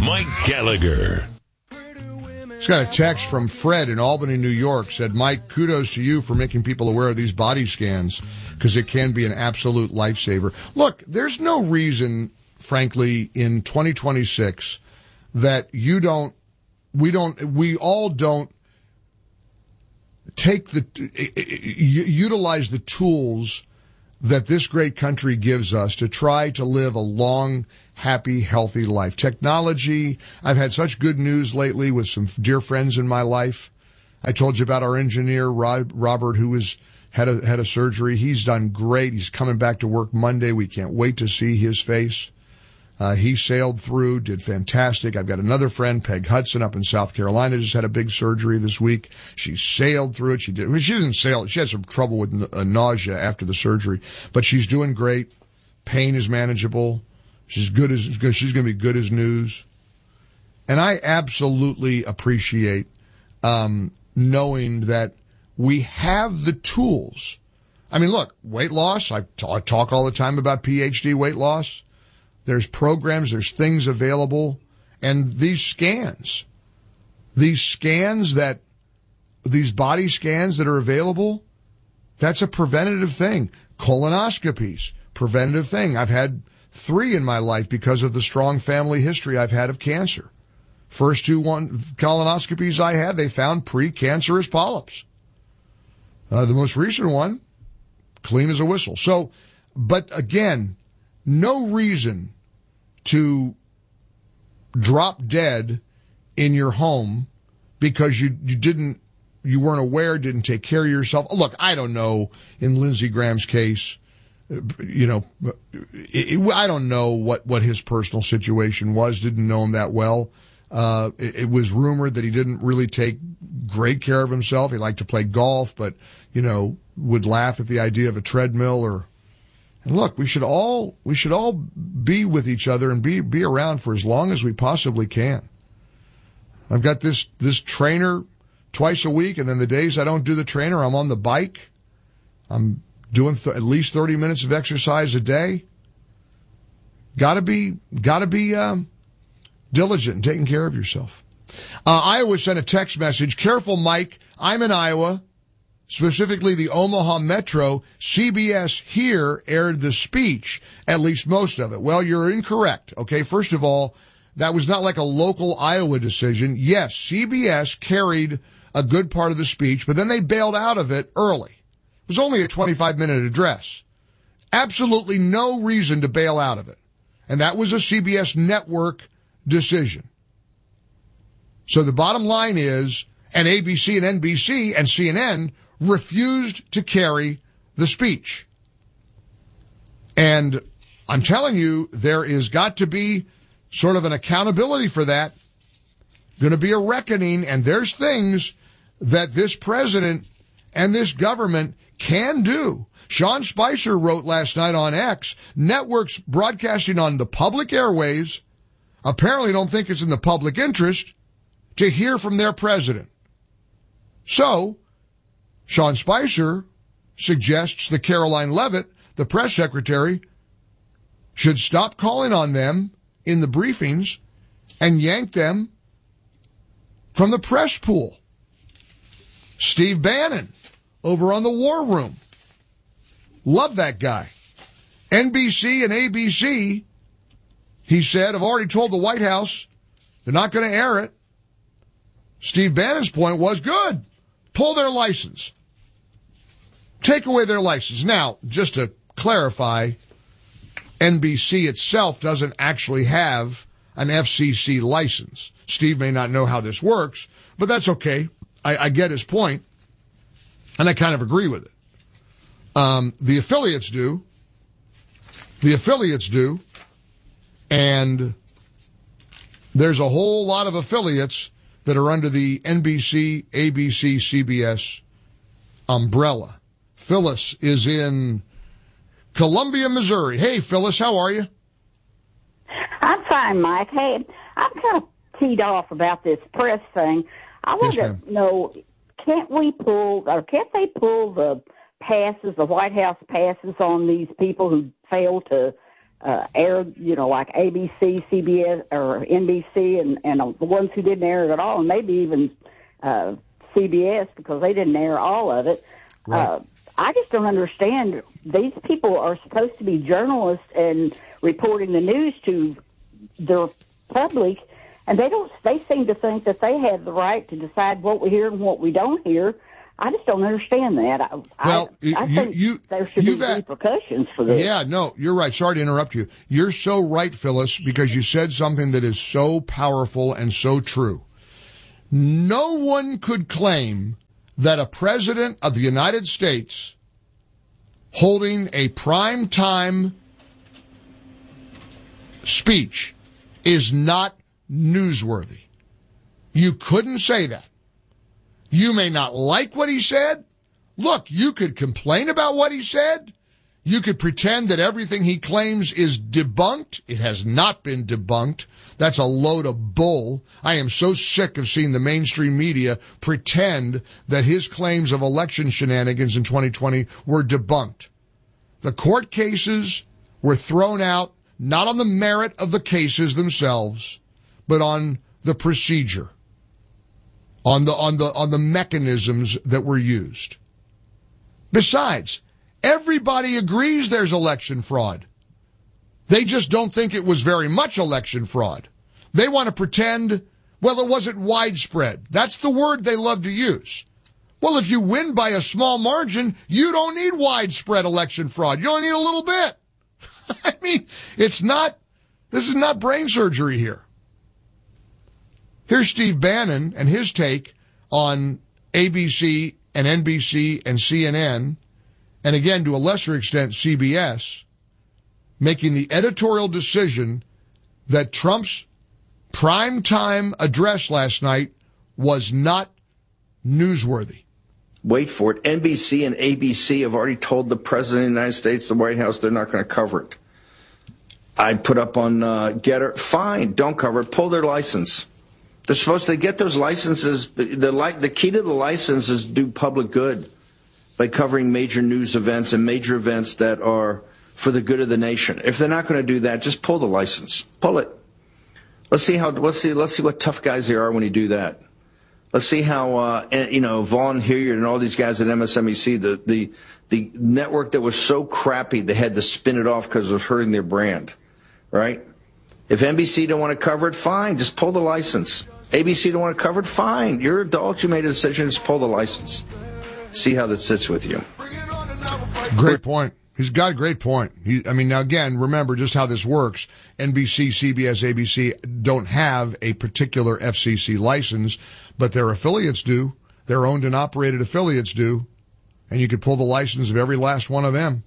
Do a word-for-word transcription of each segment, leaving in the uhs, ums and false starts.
Mike Gallagher. Just got a text from Fred in Albany, New York. Said, Mike, kudos to you for making people aware of these body scans because it can be an absolute lifesaver. Look, there's no reason, frankly, in twenty twenty-six that you don't, we don't, we all don't take the, utilize the tools that this great country gives us to try to live a long, happy, healthy life. Technology, I've had such good news lately with some dear friends in my life. I told you about our engineer, Robert, who was, had a, had a surgery. He's done great. He's coming back to work Monday. We can't wait to see his face. Uh, he sailed through, did fantastic. I've got another friend, Peg Hudson, up in South Carolina, just had a big surgery this week. She sailed through it. She did, she didn't sail. She had some trouble with uh, nausea after the surgery, but she's doing great. Pain is manageable. She's good as, she's going to be good as news. And I absolutely appreciate, um, knowing that we have the tools. I mean, look, weight loss. I, t- I talk all the time about P H D weight loss. There's programs, there's things available, and these scans, these scans that, these body scans that are available, that's a preventative thing. Colonoscopies, preventative thing. I've had three in my life because of the strong family history I've had of cancer. First two one colonoscopies I had, they found precancerous polyps. Uh, the most recent one, clean as a whistle. So, but again, no reason to drop dead in your home because you, you didn't, you weren't aware, didn't take care of yourself. Look, I don't know in Lindsey Graham's case, you know, it, it, I don't know what, what his personal situation was, didn't know him that well. Uh, it, it was rumored that he didn't really take great care of himself. He liked to play golf, but, you know, would laugh at the idea of a treadmill or, and look, we should all, we should all be with each other and be, be around for as long as we possibly can. I've got this, this trainer twice a week, and then the days I don't do the trainer, I'm on the bike. I'm doing th- at least thirty minutes of exercise a day. Gotta be, gotta be, um, diligent in taking care of yourself. Uh, Iowa sent a text message. Careful, Mike. I'm in Iowa. Specifically the Omaha Metro. C B S here aired the speech, at least most of it. Well, you're incorrect. Okay, first of all, that was not like a local Iowa decision. Yes, C B S carried a good part of the speech, but then they bailed out of it early. It was only a twenty-five minute address. Absolutely no reason to bail out of it. And that was a C B S network decision. So the bottom line is, and A B C and N B C and C N N refused to carry the speech. And I'm telling you, there is got to be sort of an accountability for that. Going to be a reckoning, and there's things that this president and this government can do. Sean Spicer wrote last night on X, networks broadcasting on the public airways apparently don't think it's in the public interest to hear from their president. So, Sean Spicer suggests that Caroline Leavitt, the press secretary, should stop calling on them in the briefings and yank them from the press pool. Steve Bannon over on the War Room. Love that guy. N B C and A B C, he said, have already told the White House they're not going to air it. Steve Bannon's point was, good. Pull their license. Take away their license. Now, just to clarify, N B C itself doesn't actually have an F C C license. Steve may not know how this works, but that's okay. I, I get his point, and I kind of agree with it. Um, the affiliates do. The affiliates do. And there's a whole lot of affiliates that are under the N B C, A B C, C B S umbrella. Phyllis is in Columbia, Missouri. Hey, Phyllis, how are you? I'm fine, Mike. Hey, I'm kind of teed off about this press thing. I want Yes, to know, can't we pull, or can't they pull the passes, the White House passes on these people who fail to uh, aired, you know, like A B C, C B S, or N B C, and, and uh, the ones who didn't air it at all, and maybe even uh, C B S, because they didn't air all of it. Right. Uh, I just don't understand. These people are supposed to be journalists and reporting the news to their public, and they don't. They seem to think that they have the right to decide what we hear and what we don't hear. I just don't understand that. I, well, I, I you, think you, there should be had, repercussions for this. Yeah, no, you're right. Sorry to interrupt you. You're so right, Phyllis, because you said something that is so powerful and so true. No one could claim that a president of the United States holding a prime time speech is not newsworthy. You couldn't say that. You may not like what he said. Look, you could complain about what he said. You could pretend that everything he claims is debunked. It has not been debunked. That's a load of bull. I am so sick of seeing the mainstream media pretend that his claims of election shenanigans in twenty twenty were debunked. The court cases were thrown out, not on the merit of the cases themselves, but on the procedure, on the, on the, on the mechanisms that were used. Besides, everybody agrees there's election fraud. They just don't think it was very much election fraud. They want to pretend, well, it wasn't widespread. That's the word they love to use. Well, if you win by a small margin, you don't need widespread election fraud. You only need a little bit. I mean, it's not, this is not brain surgery here. Here's Steve Bannon and his take on A B C and N B C and C N N, and again, to a lesser extent, C B S, making the editorial decision that Trump's primetime address last night was not newsworthy. Wait for it. N B C and A B C have already told the President of the United States, the White House, they're not going to cover it. I'd put up on uh, Getter, fine, don't cover it, pull their license. They're supposed to get those licenses. The, li- the key to the license is do public good by covering major news events and major events that are for the good of the nation. If they're not going to do that, just pull the license. Pull it. Let's see how. Let's see. Let's see what tough guys they are when you do that. Let's see how uh, you know Vaughn Hilliard and all these guys at M S N B C, the the the network that was so crappy they had to spin it off because it was hurting their brand, right? If N B C don't want to cover it, fine, just pull the license. A B C don't want to cover it, fine. You're adults, you made a decision, just pull the license. See how that sits with you. Great point. He's got a great point. He, I mean, now again, remember just how this works. N B C, C B S, A B C don't have a particular F C C license, but their affiliates do. Their owned and operated affiliates do. And you could pull the license of every last one of them.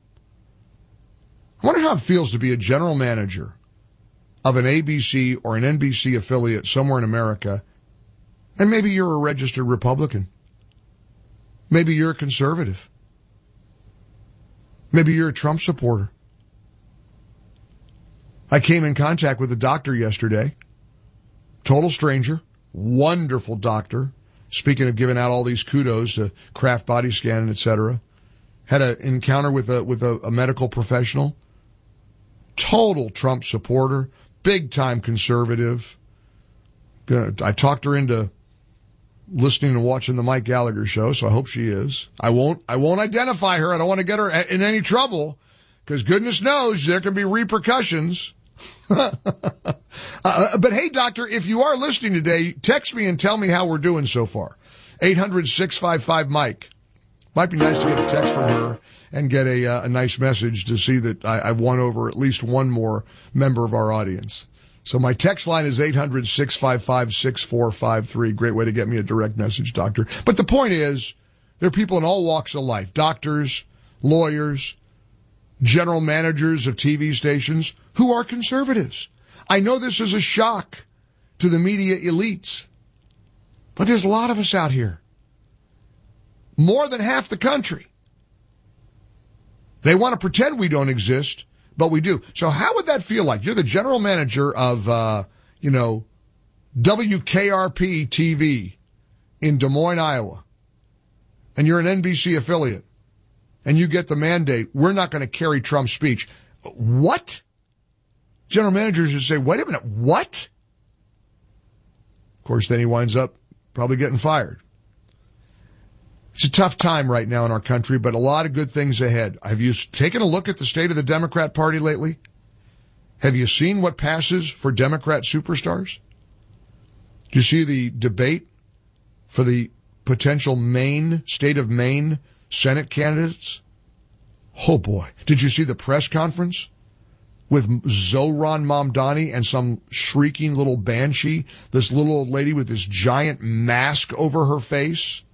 I wonder how it feels to be a general manager of an A B C or an N B C affiliate somewhere in America, and maybe you're a registered Republican. Maybe you're a conservative. Maybe you're a Trump supporter. I came in contact with a doctor yesterday. Total stranger. Wonderful doctor. Speaking of giving out all these kudos to Kraft Body Scan and et cetera. Had an encounter with a, with a, a medical professional. Total Trump supporter. Big time conservative. I talked her into listening and watching the Mike Gallagher show, so I hope she is. I won't, I won't identify her. I don't want to get her in any trouble, because goodness knows there can be repercussions. uh, but hey, doctor, if you are listening today, text me and tell me how we're doing so far. eight hundred, six five five, Mike. Might be nice to get a text from her and get a, uh, a nice message to see that I, I've won over at least one more member of our audience. So my text line is eight hundred, six five five, six four five three. Great way to get me a direct message, doctor. But the point is, there are people in all walks of life, doctors, lawyers, general managers of T V stations who are conservatives. I know this is a shock to the media elites, but there's a lot of us out here. More than half the country. They want to pretend we don't exist, but we do. So how would that feel like? You're the general manager of, uh, you know, W K R P T V in Des Moines, Iowa, and you're an N B C affiliate, and you get the mandate, we're not going to carry Trump's speech. what? General managers should say, wait a minute, what? Of course, then he winds up probably getting fired. It's a tough time right now in our country, but a lot of good things ahead. Have you taken a look at the state of the Democrat Party lately? Have you seen what passes for Democrat superstars? Did you see the debate for the potential Maine, state of Maine Senate candidates? Oh boy. Did you see the press conference with Zohran Mamdani and some shrieking little banshee, this little old lady with this giant mask over her face?